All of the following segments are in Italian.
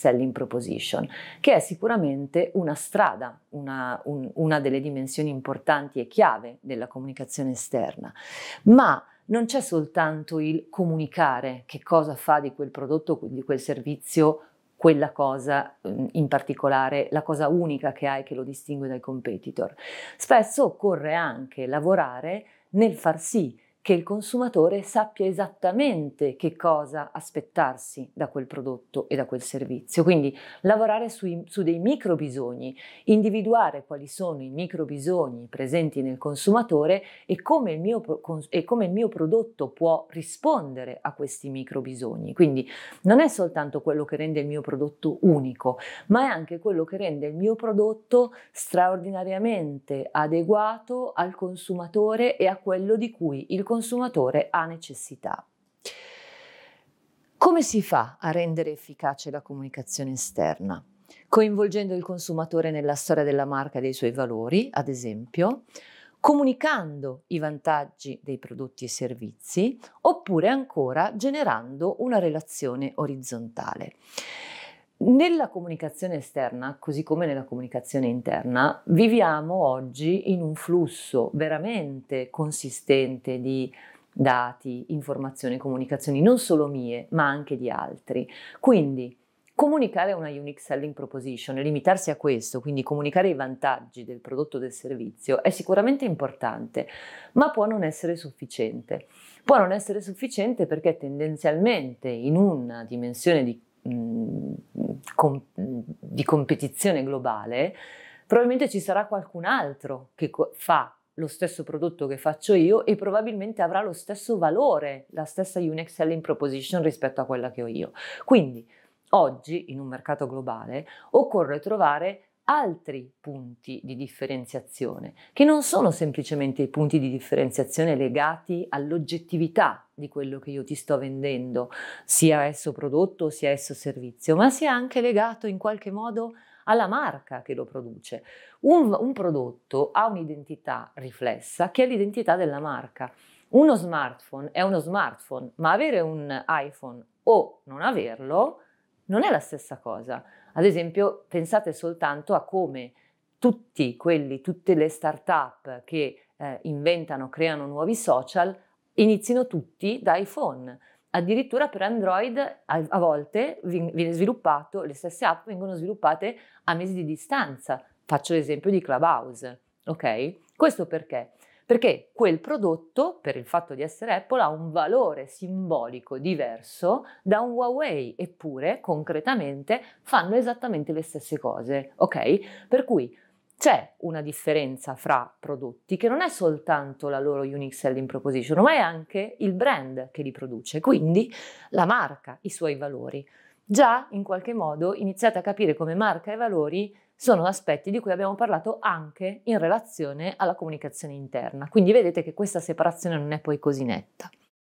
selling proposition, che è sicuramente una strada, una delle dimensioni importanti e chiave della comunicazione esterna. Ma non c'è soltanto il comunicare che cosa fa di quel prodotto, di quel servizio, quella cosa in particolare, la cosa unica che ha e che lo distingue dai competitor. Spesso occorre anche lavorare nel far sì che il consumatore sappia esattamente che cosa aspettarsi da quel prodotto e da quel servizio. Quindi lavorare su dei micro bisogni, individuare quali sono i micro bisogni presenti nel consumatore e come il mio prodotto può rispondere a questi micro bisogni. Quindi non è soltanto quello che rende il mio prodotto unico, ma è anche quello che rende il mio prodotto straordinariamente adeguato al consumatore e a quello di cui il consumatore ha necessità. Come si fa a rendere efficace la comunicazione esterna? Coinvolgendo il consumatore nella storia della marca e dei suoi valori, ad esempio, comunicando i vantaggi dei prodotti e servizi, oppure ancora generando una relazione orizzontale. Nella comunicazione esterna, così come nella comunicazione interna, viviamo oggi in un flusso veramente consistente di dati, informazioni, comunicazioni, non solo mie, ma anche di altri. Quindi comunicare una unique selling proposition e limitarsi a questo, quindi comunicare i vantaggi del prodotto o del servizio, è sicuramente importante, ma può non essere sufficiente. Può non essere sufficiente perché tendenzialmente in una dimensione di competizione globale, probabilmente ci sarà qualcun altro che fa lo stesso prodotto che faccio io e probabilmente avrà lo stesso valore, la stessa unique selling proposition rispetto a quella che ho io. Quindi oggi in un mercato globale occorre trovare altri punti di differenziazione, che non sono semplicemente i punti di differenziazione legati all'oggettività di quello che io ti sto vendendo, sia esso prodotto sia esso servizio, ma sia anche legato in qualche modo alla marca che lo produce. Un prodotto ha un'identità riflessa che è l'identità della marca. Uno smartphone è uno smartphone, ma avere un iPhone o non averlo non è la stessa cosa. Ad esempio, pensate soltanto a come tutte le start-up che inventano, creano nuovi social, inizino tutti da iPhone. Addirittura per Android a volte viene sviluppato, le stesse app vengono sviluppate a mesi di distanza. Faccio l'esempio di Clubhouse, ok? Questo perché? Perché quel prodotto, per il fatto di essere Apple, ha un valore simbolico diverso da un Huawei, eppure concretamente fanno esattamente le stesse cose, ok? Per cui c'è una differenza fra prodotti che non è soltanto la loro unique selling proposition, ma è anche il brand che li produce, quindi la marca, i suoi valori. Già in qualche modo iniziate a capire come marca e valori sono aspetti di cui abbiamo parlato anche in relazione alla comunicazione interna, quindi vedete che questa separazione non è poi così netta.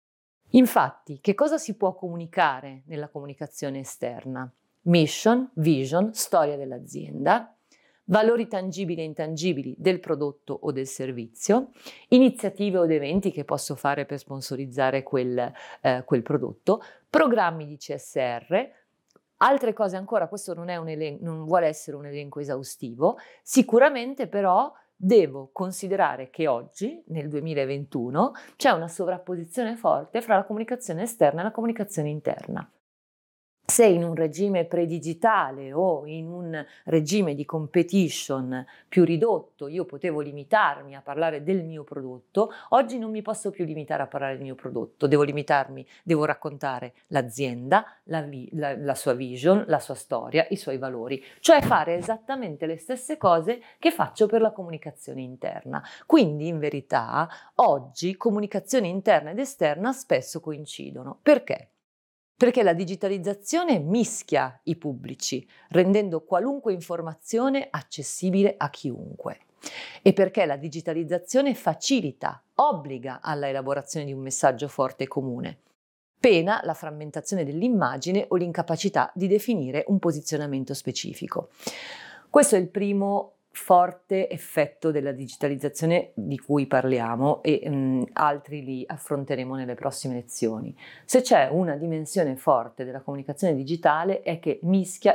Infatti, che cosa si può comunicare nella comunicazione esterna? Mission, vision, storia dell'azienda, valori tangibili e intangibili del prodotto o del servizio, iniziative od eventi che posso fare per sponsorizzare quel prodotto, programmi di CSR, altre cose ancora. Questo non vuole essere un elenco esaustivo, sicuramente però devo considerare che oggi, nel 2021, c'è una sovrapposizione forte fra la comunicazione esterna e la comunicazione interna. Se in un regime pre-digitale o in un regime di competition più ridotto io potevo limitarmi a parlare del mio prodotto, oggi non mi posso più limitare a parlare del mio prodotto, devo raccontare l'azienda, la sua vision, la sua storia, i suoi valori, cioè fare esattamente le stesse cose che faccio per la comunicazione interna. Quindi in verità oggi comunicazione interna ed esterna spesso coincidono. Perché? Perché la digitalizzazione mischia i pubblici, rendendo qualunque informazione accessibile a chiunque. E perché la digitalizzazione facilita, obbliga alla elaborazione di un messaggio forte e comune, pena la frammentazione dell'immagine o l'incapacità di definire un posizionamento specifico. Questo è il primo forte effetto della digitalizzazione di cui parliamo e altri li affronteremo nelle prossime lezioni. Se c'è una dimensione forte della comunicazione digitale è che mischia